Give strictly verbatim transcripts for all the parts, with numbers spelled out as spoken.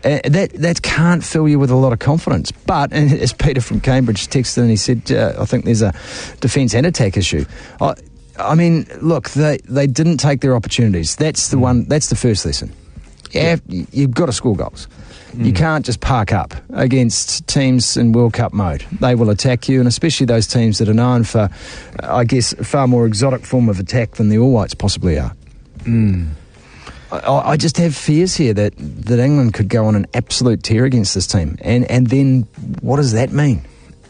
Uh, that that can't fill you with a lot of confidence. But, and as Peter from Cambridge texted and he said, uh, I think there's a defence and attack issue. I, I mean, look, they, they didn't take their opportunities. That's the mm. one. That's the first lesson. You have, you've got to score goals. Mm. You can't just park up against teams in World Cup mode. They will attack you, and especially those teams that are known for, I guess, a far more exotic form of attack than the All Whites possibly are. Mm. I, I just have fears here that, that England could go on an absolute tear against this team. And, and then what does that mean?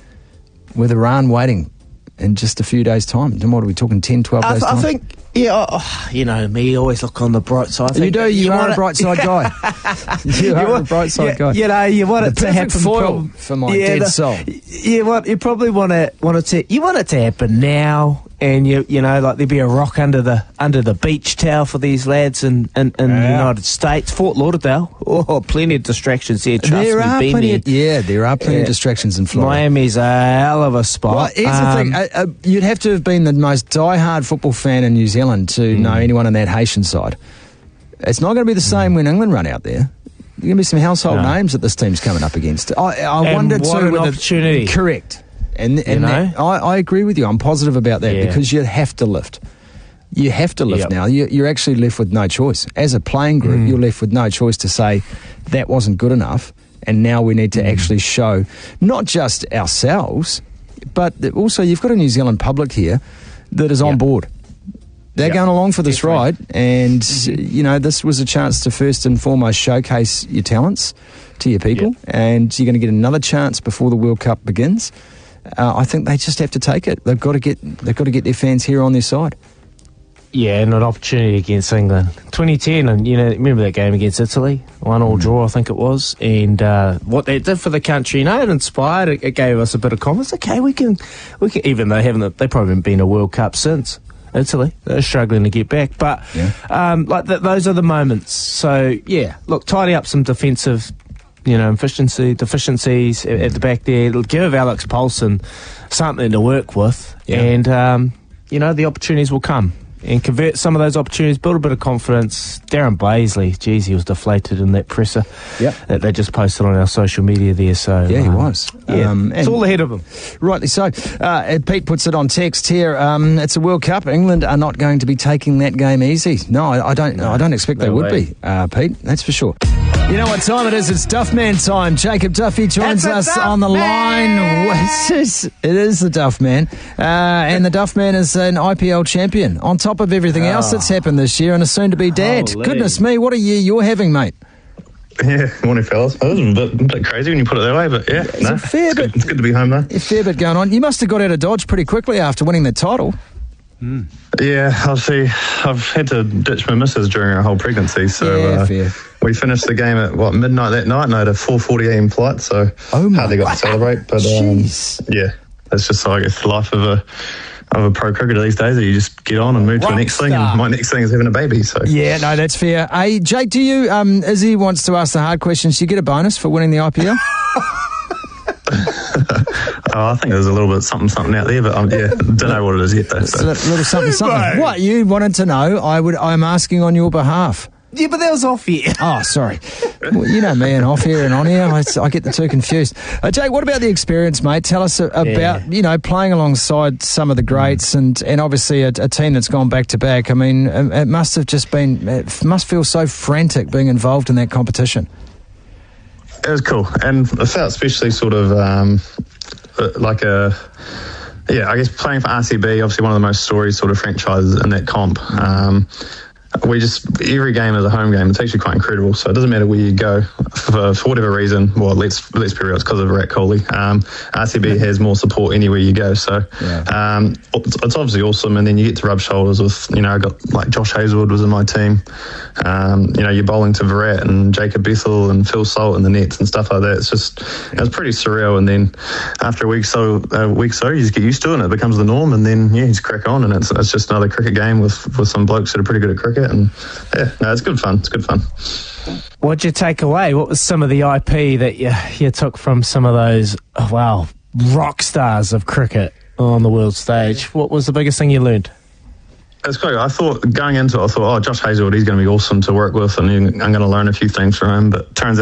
With Iran waiting in just a few days' time. Then what are we talking, ten, twelve I, days' time? I think, yeah, oh, you know, me always look on the bright side. I think you do, you, you are a bright side guy. you, you are want, a bright side yeah, guy. You know, you want the it to happen. Foil for my yeah, dead the, soul. You want, you probably want it, want it to, you want it to happen now. And you you know, like there'd be a rock under the under the beach towel for these lads in, in, in yeah. the United States. Fort Lauderdale. Oh, plenty of distractions there. Trust there me, are been plenty there. Of, yeah, there are plenty yeah. of distractions in Florida. Miami's a hell of a spot. Well, here's um, the thing. Uh, uh, you'd have to have been the most die-hard football fan in New Zealand to mm. know anyone on that Haitian side. It's not going to be the same mm. when England run out there. There are going to be some household no. names that this team's coming up against. I, I and wonder what too. an with opportunity. The, correct. And, and you know? that, I, I agree with you. I'm positive about that yeah. because you have to lift. You have to lift yep. now. You, you're actually left with no choice. As a playing group, mm. you're left with no choice to say that wasn't good enough, and now we need to mm. actually show not just ourselves, but also you've got a New Zealand public here that is yep. on board. They're yep. going along for this Definitely. ride, and mm-hmm. you know, this was a chance to first and foremost showcase your talents to your people, yep. and you're going to get another chance before the World Cup begins. Uh, I think they just have to take it. They've got to get they've got to get their fans here on their side. Yeah, and an opportunity against England. twenty ten, and you know, remember that game against Italy? One all mm. draw, I think it was. And uh, what that did for the country, you know, it inspired, it, it gave us a bit of confidence. Okay, we can, we can, even though they haven't, they probably haven't been a World Cup since. Italy, they're struggling to get back, but yeah. um, like th- those are the moments. So yeah, look, tidy up some defensive, you know, efficiency deficiencies at, at the back there. It'll give Alex Paulson something to work with, yeah. and um, you know, the opportunities will come. And convert some of those opportunities, build a bit of confidence. Darren Blaisley, geez, he was deflated in that presser yep. that they just posted on our social media there. So yeah, he um, was. Yeah, um, it's all ahead of him. Rightly so. Uh, Pete puts it on text here. Um, it's a World Cup. England are not going to be taking that game easy. No, I, I don't. No, I don't expect no they would way. be, uh, Pete. That's for sure. You know what time it is? It's Duffman time. Jacob Duffy joins us on the line. It is, it is the Duffman. Uh, and the Duffman is an I P L champion. On top of everything oh. else that's happened this year and a soon-to-be dad. Holy. Goodness me, what a year you're having, mate. Yeah, morning, fellas. That was a bit, a bit crazy when you put it that way, but yeah, it's no, a fair it's, bit, good, it's good to be home, though. A fair bit going on. You must have got out of Dodge pretty quickly after winning the title. Mm. Yeah, I'll see. I've had to ditch my missus during our whole pregnancy, so yeah, uh, fair. we finished the game at what midnight that night, and I had a four forty a.m. flight, so oh my hardly got to celebrate. But um, yeah, that's just I guess the life of a of a pro cricketer these days. That you just get on and move Rock to the next star. thing, and my next thing is having a baby. So yeah, no, that's fair. Hey, Jake, do you? Um, Izzy wants to ask the hard questions. Do you get a bonus for winning the I P L? Oh, I think there's a little bit something something out there, but um, yeah, don't know what it is yet though. So. A little something something. Right. What you wanted to know, I would. I'm asking on your behalf. Yeah, but that was off here. Oh, sorry. Well, you know me and off here and on here. I, I get the two confused. Uh, Jake, what about the experience, mate? Tell us about, yeah. you know, playing alongside some of the greats mm. and, and obviously a, a team that's gone back to back. I mean, it must have just been, it must feel so frantic being involved in that competition. It was cool. And I felt especially sort of um, like a, yeah, I guess playing for R C B, obviously one of the most storied sort of franchises in that comp. Um, we just, every game is a home game. It's actually quite incredible. So it doesn't matter where you go for, for whatever reason. Well, let's let's be real, it's because of Virat Kohli. Um, R C B yeah. has more support anywhere you go. So yeah. um, it's, it's obviously awesome. And then you get to rub shoulders with, you know, I got like Josh Hazelwood was in my team. Um, you know, you're bowling to Virat and Jacob Bethel and Phil Salt in the nets and stuff like that. It's just, it was pretty surreal. And then after a week so, a week so, you just get used to it and it becomes the norm. And then, yeah, you just crack on and it's, it's just another cricket game with, with some blokes that are pretty good at cricket. And yeah, no, it's good fun. It's good fun. What'd you take away? What was some of the I P that you, you took from some of those, oh, wow, rock stars of cricket on the world stage? What was the biggest thing you learned? It's quite. I thought going into it, I thought, oh, Josh Hazelwood, he's going to be awesome to work with, and I'm going to learn a few things from him. But turns out.